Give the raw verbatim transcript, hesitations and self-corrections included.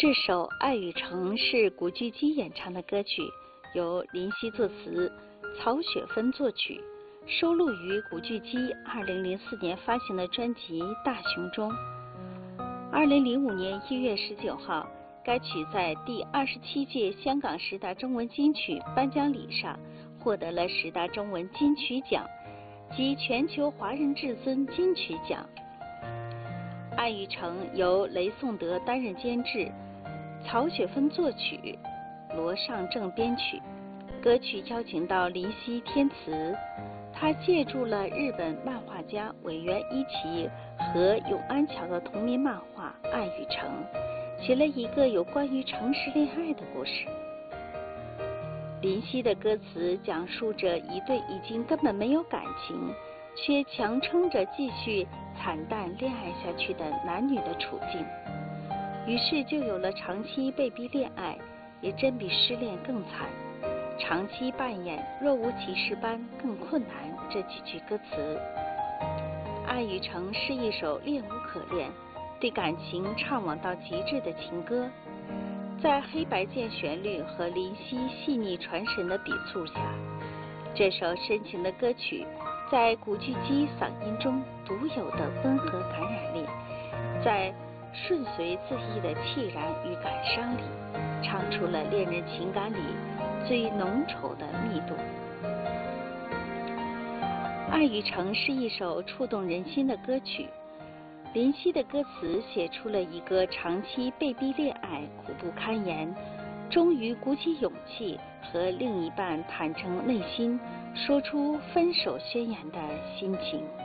这首《爱与诚》是古巨基演唱的歌曲，由林夕作词，曹雪芬作曲，收录于古巨基二零零四年发行的专辑《大雄》中。二零零五年一月十九号，该曲在第二十七届香港十大中文金曲颁奖礼上获得了十大中文金曲奖及全球华人至尊金曲奖。《爱与诚》由雷颂德担任监制，曹雪芬作曲，罗尚正编曲。歌曲邀请到林夕填词，他借助了日本漫画家尾原一骑和永安桥的同名漫画《爱与诚》，写了一个有关于诚实恋爱的故事。林夕的歌词讲述着一对已经根本没有感情，却强撑着继续惨淡恋爱下去的男女的处境，于是就有了长期被逼恋爱，也真比失恋更惨，长期扮演若无其事般更困难这几句歌词。《爱与诚》是一首恋无可恋，对感情怅惘到极致的情歌，在黑白键旋律和林夕细腻传神的笔触下，这首深情的歌曲在古巨基嗓音中独有的温和感染力，在顺随自意的凄然与感伤里，唱出了恋人情感里最浓稠的密度。《爱与诚》是一首触动人心的歌曲，林夕的歌词写出了一个长期被逼恋爱、苦不堪言，终于鼓起勇气和另一半坦诚内心，说出分手宣言的心情。